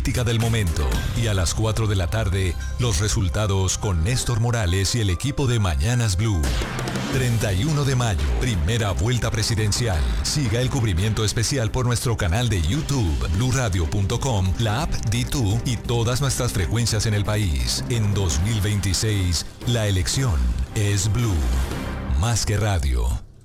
política del momento. Y a las 4 de la tarde, los resultados con Néstor Morales y el equipo de Mañanas Blue. 31 de mayo, primera vuelta presidencial. Siga el cubrimiento especial por nuestro canal de YouTube, bluradio.com, la app D2 y todas nuestras frecuencias en el país. En 2026, la elección es Blue. Más que radio.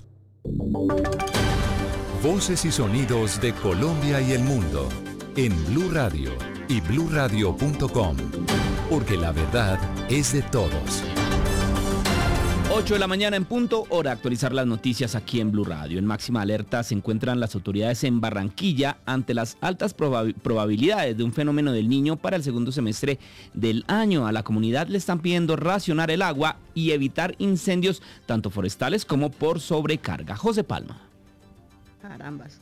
Voces y sonidos de Colombia y el mundo en Blue Radio y bluradio.com, porque la verdad es de todos. 8 de la mañana en punto, hora de actualizar las noticias aquí en Blue Radio. En máxima alerta se encuentran las autoridades en Barranquilla ante las altas probabilidades de un fenómeno del Niño para el segundo semestre del año. A la comunidad le están pidiendo racionar el agua y evitar incendios tanto forestales como por sobrecarga. José Palma. Carambas.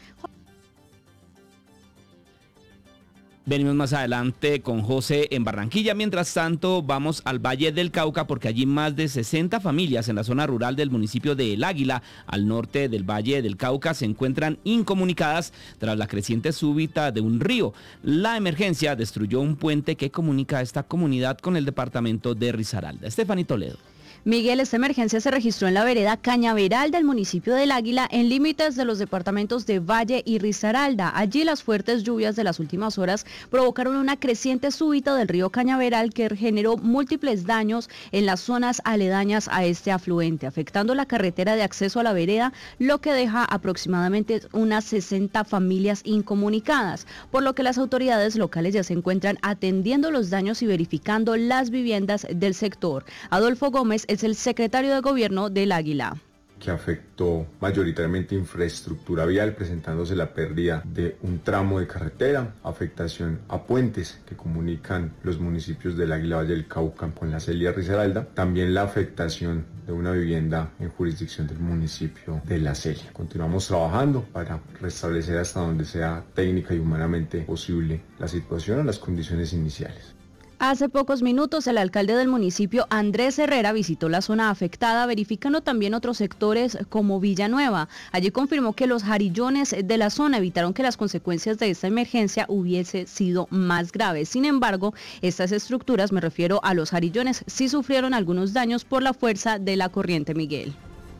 Venimos más adelante con José en Barranquilla. Mientras tanto, vamos al Valle del Cauca porque allí más de 60 familias en la zona rural del municipio de El Águila, al norte del Valle del Cauca, se encuentran incomunicadas tras la creciente súbita de un río. La emergencia destruyó un puente que comunica a esta comunidad con el departamento de Risaralda. Estefanía Toledo. Miguel, esta emergencia se registró en la vereda Cañaveral del municipio del Águila, en límites de los departamentos de Valle y Risaralda. Allí las fuertes lluvias de las últimas horas provocaron una creciente súbita del río Cañaveral que generó múltiples daños en las zonas aledañas a este afluente, afectando la carretera de acceso a la vereda, lo que deja aproximadamente unas 60 familias incomunicadas, por lo que las autoridades locales ya se encuentran atendiendo los daños y verificando las viviendas del sector. Adolfo Gómez es el secretario de Gobierno del Águila. Que afectó mayoritariamente infraestructura vial, presentándose la pérdida de un tramo de carretera, afectación a puentes que comunican los municipios del Águila, Valle del Cauca con la Celia Risaralda, también la afectación de una vivienda en jurisdicción del municipio de La Celia. Continuamos trabajando para restablecer hasta donde sea técnica y humanamente posible la situación o las condiciones iniciales. Hace pocos minutos el alcalde del municipio, Andrés Herrera, visitó la zona afectada, verificando también otros sectores como Villanueva. Allí confirmó que los jarillones de la zona evitaron que las consecuencias de esta emergencia hubiese sido más graves. Sin embargo, estas estructuras, me refiero a los jarillones, sí sufrieron algunos daños por la fuerza de la corriente, Miguel.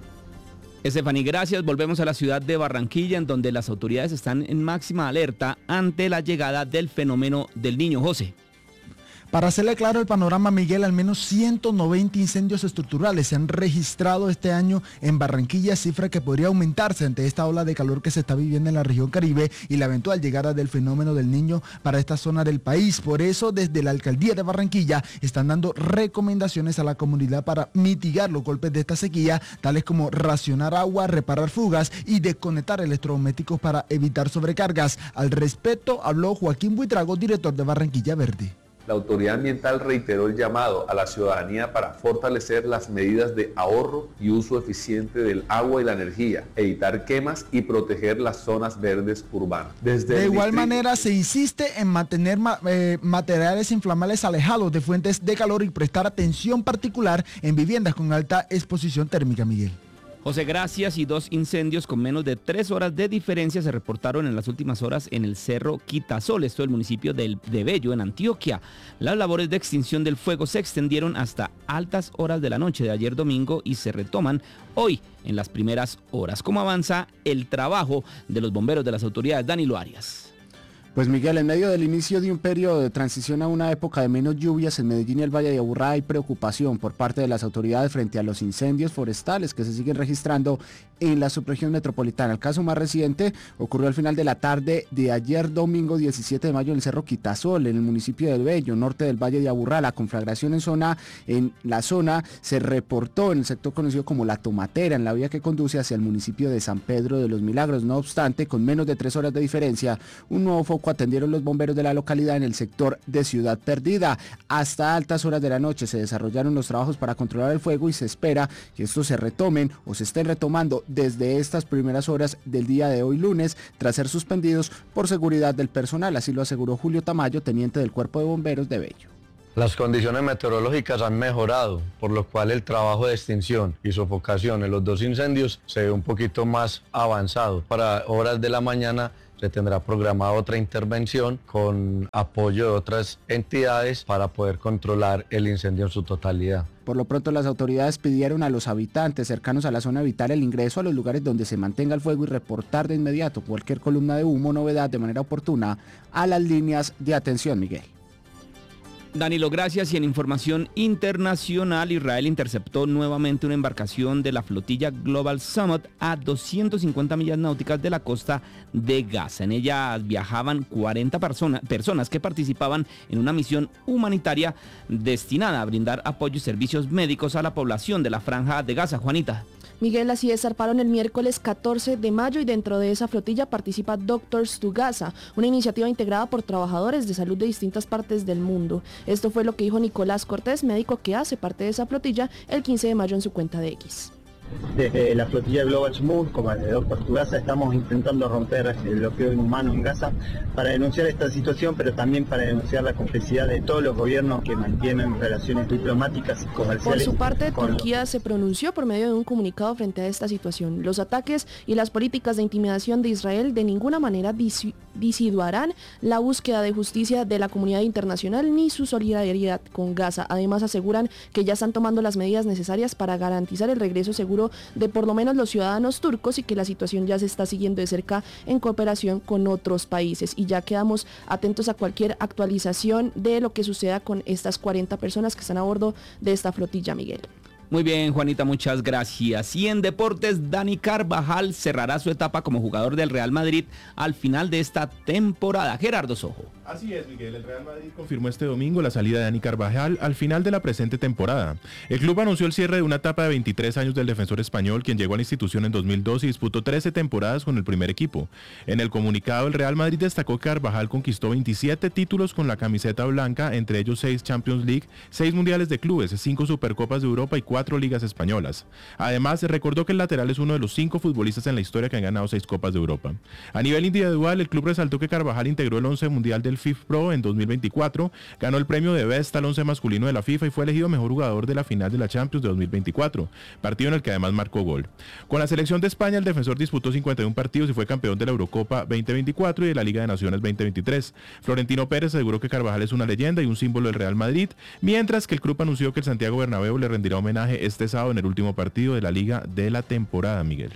Estefanía, gracias. Volvemos a la ciudad de Barranquilla, en donde las autoridades están en máxima alerta ante la llegada del fenómeno del Niño. José. Para hacerle claro el panorama, Miguel, al menos 190 incendios estructurales se han registrado este año en Barranquilla, cifra que podría aumentarse ante esta ola de calor que se está viviendo en la región Caribe y la eventual llegada del fenómeno del Niño para esta zona del país. Por eso, desde la alcaldía de Barranquilla están dando recomendaciones a la comunidad para mitigar los golpes de esta sequía, tales como racionar agua, reparar fugas y desconectar electrodomésticos para evitar sobrecargas. Al respecto, habló Joaquín Buitrago, director de Barranquilla Verde. La autoridad ambiental reiteró el llamado a la ciudadanía para fortalecer las medidas de ahorro y uso eficiente del agua y la energía, evitar quemas y proteger las zonas verdes urbanas. De igual manera, se insiste en mantener materiales inflamables alejados de fuentes de calor y prestar atención particular en viviendas con alta exposición térmica, Miguel. José, gracias. Y 2 incendios con menos de 3 horas de diferencia se reportaron en las últimas horas en el Cerro Quitasol, esto del municipio de Bello, en Antioquia. Las labores de extinción del fuego se extendieron hasta altas horas de la noche de ayer domingo y se retoman hoy en las primeras horas. ¿Cómo avanza el trabajo de los bomberos de las autoridades? Danilo Arias. Pues Miguel, en medio del inicio de un periodo de transición a una época de menos lluvias en Medellín y el Valle de Aburrá, hay preocupación por parte de las autoridades frente a los incendios forestales que se siguen registrando en la subregión metropolitana. El caso más reciente ocurrió al final de la tarde de ayer domingo 17 de mayo en el Cerro Quitasol, en el municipio de Bello, norte del Valle de Aburrá. La conflagración en la zona se reportó en el sector conocido como La Tomatera, en la vía que conduce hacia el municipio de San Pedro de los Milagros. No obstante, con menos de 3 horas de diferencia, un nuevo foco atendieron los bomberos de la localidad en el sector de Ciudad Perdida. Hasta altas horas de la noche se desarrollaron los trabajos para controlar el fuego y se espera que estos se retomen o se estén retomando desde estas primeras horas del día de hoy lunes, tras ser suspendidos por seguridad del personal. Así lo aseguró Julio Tamayo, teniente del Cuerpo de Bomberos de Bello. Las condiciones meteorológicas han mejorado, por lo cual el trabajo de extinción y sofocación en los 2 incendios se ve un poquito más avanzado. Para horas de la mañana se tendrá programada otra intervención con apoyo de otras entidades para poder controlar el incendio en su totalidad. Por lo pronto, las autoridades pidieron a los habitantes cercanos a la zona evitar el ingreso a los lugares donde se mantenga el fuego y reportar de inmediato cualquier columna de humo o novedad de manera oportuna a las líneas de atención, Miguel. Danilo, gracias. Y en información internacional, Israel interceptó nuevamente una embarcación de la flotilla Global Summit a 250 millas náuticas de la costa de Gaza. En ella viajaban 40 personas que participaban en una misión humanitaria destinada a brindar apoyo y servicios médicos a la población de la franja de Gaza. Juanita. Miguel, así es, zarparon el miércoles 14 de mayo y dentro de esa flotilla participa Doctors to Gaza, una iniciativa integrada por trabajadores de salud de distintas partes del mundo. Esto fue lo que dijo Nicolás Cortés, médico que hace parte de esa flotilla, el 15 de mayo en su cuenta de X. Desde la flotilla Global Smooth, como el de Doctors to Gaza, estamos intentando romper el bloqueo inhumano en Gaza para denunciar esta situación, pero también para denunciar la complicidad de todos los gobiernos que mantienen relaciones diplomáticas y comerciales. Por su parte, Turquía se pronunció por medio de un comunicado frente a esta situación. Los ataques y las políticas de intimidación de Israel de ninguna manera disiduarán la búsqueda de justicia de la comunidad internacional ni su solidaridad con Gaza. Además, aseguran que ya están tomando las medidas necesarias para garantizar el regreso seguro de por lo menos los ciudadanos turcos y que la situación ya se está siguiendo de cerca en cooperación con otros países. Y ya quedamos atentos a cualquier actualización de lo que suceda con estas 40 personas que están a bordo de esta flotilla, Miguel. Muy bien, Juanita, muchas gracias. Y en deportes, Dani Carvajal cerrará su etapa como jugador del Real Madrid al final de esta temporada. Gerardo Sojo. Así es, Miguel. El Real Madrid confirmó este domingo la salida de Dani Carvajal al final de la presente temporada. El club anunció el cierre de una etapa de 23 años del defensor español, quien llegó a la institución en 2002 y disputó 13 temporadas con el primer equipo. En el comunicado, el Real Madrid destacó que Carvajal conquistó 27 títulos con la camiseta blanca, entre ellos 6 Champions League, 6 Mundiales de Clubes, 5 Supercopas de Europa y 4 Ligas Españolas. Además, recordó que el lateral es uno de los 5 futbolistas en la historia que han ganado 6 Copas de Europa. A nivel individual, el club resaltó que Carvajal integró el 11 mundial del FIFA Pro en 2024, ganó el premio de Best al 11 masculino de la FIFA y fue elegido mejor jugador de la final de la Champions de 2024, partido en el que además marcó gol. Con la selección de España, el defensor disputó 51 partidos y fue campeón de la Eurocopa 2024 y de la Liga de Naciones 2023. Florentino Pérez aseguró que Carvajal es una leyenda y un símbolo del Real Madrid, mientras que el club anunció que el Santiago Bernabéu le rendirá homenaje este sábado en el último partido de la Liga de la temporada, Miguel.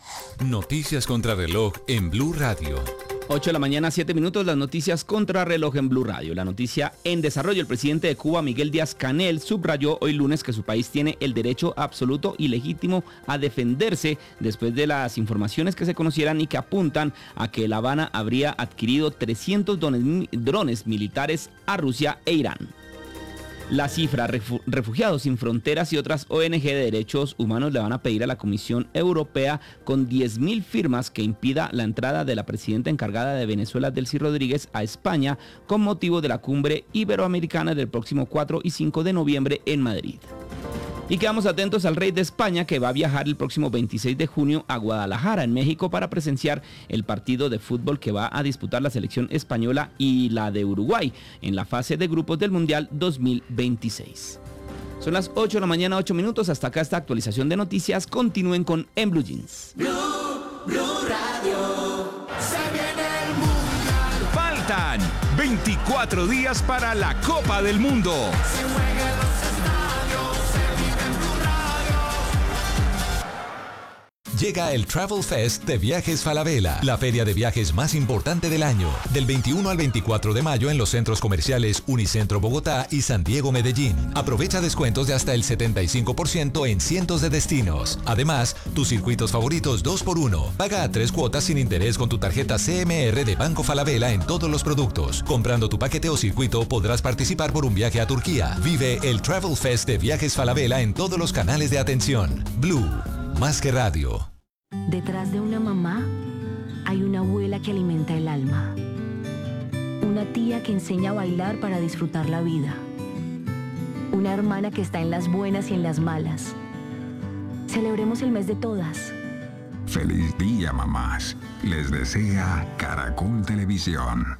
Noticias contra reloj en Blue Radio. 8 de la mañana, 7 minutos, las noticias contra reloj en Blue Radio. La noticia en desarrollo: el presidente de Cuba, Miguel Díaz-Canel, subrayó hoy lunes que su país tiene el derecho absoluto y legítimo a defenderse después de las informaciones que se conocieran y que apuntan a que La Habana habría adquirido 300 drones militares a Rusia e Irán. La cifra, Refugiados Sin Fronteras y otras ONG de derechos humanos le van a pedir a la Comisión Europea con 10.000 firmas que impida la entrada de la presidenta encargada de Venezuela, Delcy Rodríguez, a España con motivo de la cumbre iberoamericana del próximo 4 y 5 de noviembre en Madrid. Y quedamos atentos al rey de España, que va a viajar el próximo 26 de junio a Guadalajara, en México, para presenciar el partido de fútbol que va a disputar la selección española y la de Uruguay en la fase de grupos del Mundial 2026. Son las 8 de la mañana, 8 minutos. Hasta acá esta actualización de noticias. Continúen con En Blue Jeans. Blue Radio. Se viene el Mundial. Faltan 24 días para la Copa del Mundo. Se juega en los estadios, se vive en Blue Radio. Llega el Travel Fest de Viajes Falabella, la feria de viajes más importante del año, del 21 al 24 de mayo en los centros comerciales Unicentro Bogotá y San Diego Medellín. Aprovecha descuentos de hasta el 75% en cientos de destinos. Además, tus circuitos favoritos 2x1. Paga a 3 cuotas sin interés con tu tarjeta CMR de Banco Falabella en todos los productos. Comprando tu paquete o circuito podrás participar por un viaje a Turquía. Vive el Travel Fest de Viajes Falabella en todos los canales de atención. Blue, más que radio. Detrás de una mamá hay una abuela que alimenta el alma. Una tía que enseña a bailar para disfrutar la vida. Una hermana que está en las buenas y en las malas. Celebremos el mes de todas. Feliz día, mamás. Les desea Caracol Televisión.